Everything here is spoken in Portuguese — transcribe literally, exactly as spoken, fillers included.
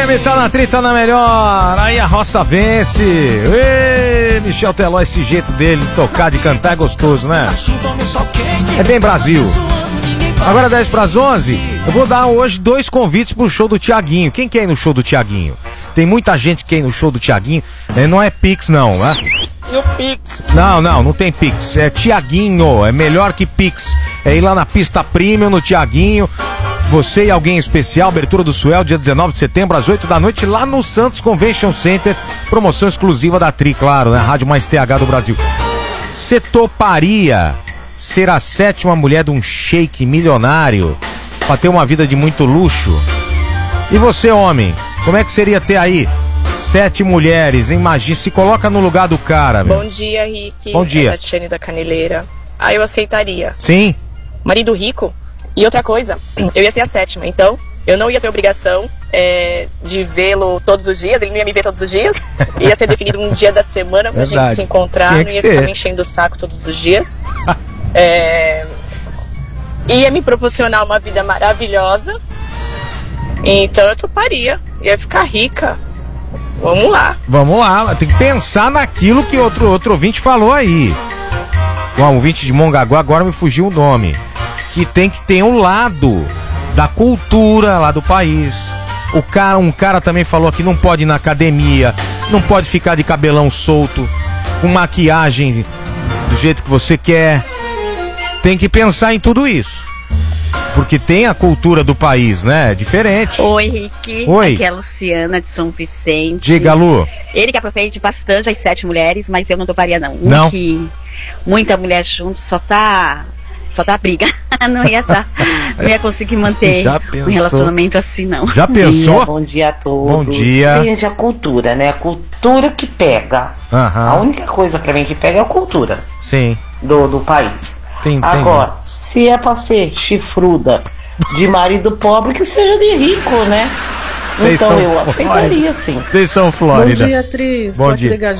M, tá na trita, na melhor. Aí a roça vence. Ê, Michel Teló, esse jeito dele de tocar, de cantar é gostoso, né? É bem Brasil. Agora dez para as onze, eu vou dar hoje dois convites pro show do Thiaguinho. Quem quer ir no show do Thiaguinho? Tem muita gente que quer ir no show do Thiaguinho. É, não é Pix não, né? E o Pix? Não, não, não tem Pix. É Thiaguinho, é melhor que Pix. É ir lá na pista Premium, no Thiaguinho. Você e alguém especial, abertura do Suel, dia dezenove de setembro, às oito da noite, lá no Santos Convention Center. Promoção exclusiva da Tri, claro, né? Rádio Mais T H do Brasil. Você toparia ser a sétima mulher de um sheik milionário pra ter uma vida de muito luxo? E você, homem, como é que seria ter aí sete mulheres? Imagina, se coloca no lugar do cara, meu. Bom dia, Rick. Bom dia. É a Tatiane da Caneleira. Ah, eu aceitaria. Sim? Marido rico. E outra coisa, eu ia ser a sétima, então eu não ia ter obrigação é, de vê-lo todos os dias, ele não ia me ver todos os dias. Ia ser definido um dia da semana pra Verdade. gente se encontrar, Tinha não que ia ser. ficar me enchendo o saco todos os dias. É, ia me proporcionar uma vida maravilhosa. Então eu toparia, ia ficar rica. Vamos lá. Vamos lá, tem que pensar naquilo que outro, outro ouvinte falou aí. O ouvinte de Mongaguá, agora me fugiu o nome. Que tem que ter um lado da cultura lá do país. O cara, um cara também falou que não pode ir na academia, não pode ficar de cabelão solto, com maquiagem do jeito que você quer. Tem que pensar em tudo isso. Porque tem a cultura do país, né? É diferente. Oi, Rick. Oi. Aqui é a Luciana de São Vicente. Diga, Lu. Ele que aproveite bastante as sete mulheres, mas eu não toparia não. Um Não? que muita mulher junto só tá... Só tá briga. Não ia tá, não ia conseguir manter Já pensou? um relacionamento assim, não. Já pensou? Bom dia a todos. Bom dia. Seja a cultura, né? A cultura que pega. Aham. A única coisa pra mim que pega é a cultura Sim. do, do país. Tem, tem. Agora, se é pra ser chifruda de marido pobre, que seja de rico, né? Vocês então são eu Flórida. aceitaria sim. Vocês são Flórida. Bom dia, Tri. Bom dia.